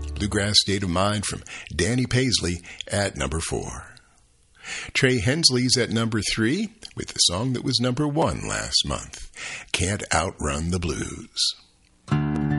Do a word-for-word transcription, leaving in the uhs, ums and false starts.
Bluegrass State of Mind from Danny Paisley at number four. Trey Hensley's at number three with the song that was number one last month, Can't Outrun the Blues.